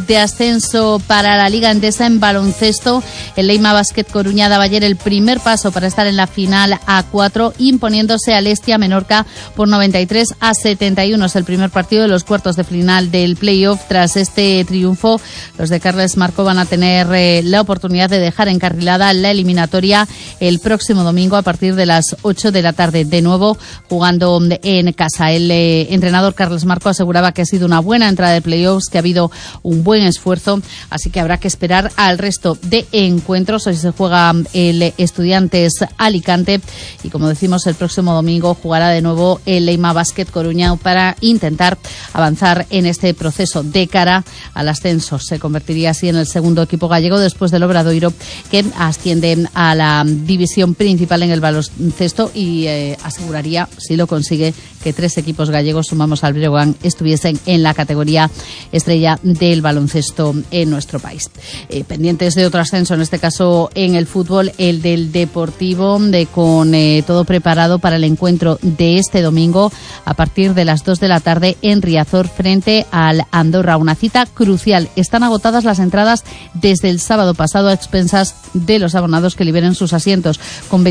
de ascenso para la Liga Endesa en baloncesto. El Leima Basket Coruña daba ayer el primer paso para estar en la final A4, imponiéndose al Estia Menorca por 93-71. Es el primer partido de los cuartos de final del playoff. Tras este triunfo, los de Carles Marco van a tener la oportunidad de dejar encarrilada la eliminatoria el próximo domingo a partir de las 8 de la tarde, de nuevo jugando en casa. El entrenador Carles Marco aseguraba que ha sido una buena entrada de playoffs, que ha habido un buen esfuerzo, así que habrá que esperar al resto de encuentros. Hoy se juega el Estudiantes Alicante y, como decimos, el próximo domingo jugará de nuevo el Leima Basket Coruña para intentar avanzar en este proceso de cara al ascenso. Se convertiría así en el segundo equipo gallego después del Obradoiro, que asciende a la división principal en el baloncesto y aseguraría, si lo consigue, que 3 equipos gallegos, sumamos al Breogán, estuviesen en la categoría estrella del baloncesto en nuestro país. Pendientes de otro ascenso, en este caso en el fútbol, el del Deportivo, con todo preparado para el encuentro de este domingo a partir de las 2 de la tarde en Riazor frente al Andorra. Una cita crucial. Están agotadas las entradas desde el sábado pasado a expensas de los abonados que liberen sus asientos, con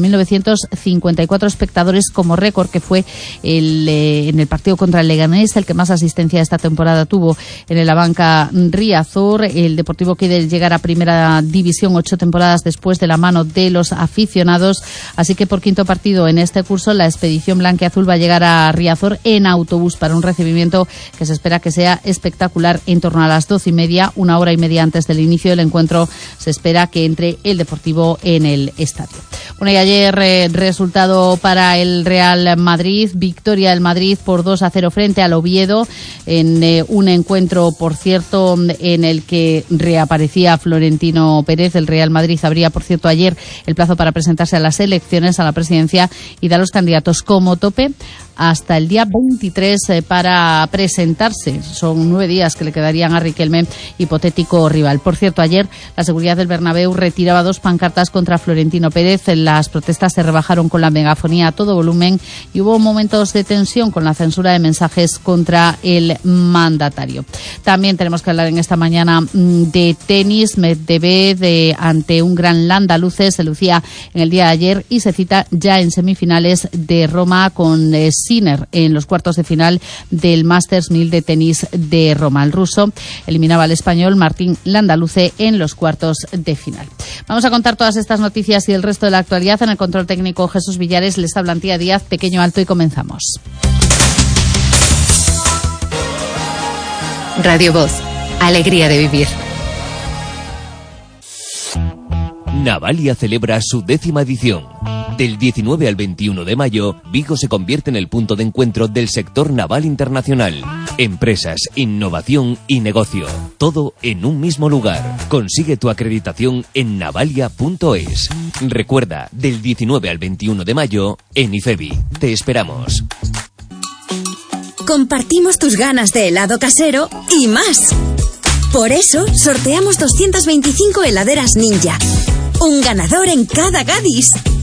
28.954 espectadores como récord, que fue en el partido contra el Leganés el que más asistencia esta temporada tuvo en el Abanca Riazor. El Deportivo quiere llegar a primera división 8 temporadas después, de la mano de los aficionados, así que por quinto partido en este curso la expedición blanquiazul va a llegar a Riazor en autobús para un recibimiento que se espera que sea espectacular. En torno a las 12:30, 1 hora y media antes del inicio del encuentro, se espera que entre el Deportivo en el estadio. Bueno, y ayer resultado para el Real Madrid, victoria del Madrid por 2-0 frente al Oviedo, en un encuentro, por cierto, en el que reaparecía Florentino Pérez. El Real Madrid abría, por cierto, ayer el plazo para presentarse a las elecciones a la presidencia y da a los candidatos como tope hasta el día 23 para presentarse. Son 9 días que le quedarían a Riquelme, hipotético rival. Por cierto, ayer la seguridad del Bernabéu retiraba 2 pancartas contra Florentino Pérez. Las protestas se rebajaron con la megafonía a todo volumen y hubo momentos de tensión con la censura de mensajes contra el mandatario. También tenemos que hablar en esta mañana de tenis. Medvedev ante un gran andaluces se lucía en el día de ayer y se cita ya en semifinales de Roma con Sinner en los cuartos de final del Masters 1000 de tenis de Roma. El ruso eliminaba al español Martín Landaluce en los cuartos de final. Vamos a contar todas estas noticias y el resto de la actualidad. En el control técnico, Jesús Villares, les habla Antía Díaz. Pequeño alto y comenzamos. Radio Voz, alegría de vivir. Navalia celebra su 10ª edición. Del 19 al 21 de mayo, Vigo se convierte en el punto de encuentro del sector naval internacional. Empresas, innovación y negocio, todo en un mismo lugar. Consigue tu acreditación en navalia.es. Recuerda, del 19 al 21 de mayo, en IFEBI. Te esperamos. Compartimos tus ganas de helado casero y más. Por eso, sorteamos 225 heladeras Ninja. Un ganador en cada Gadis.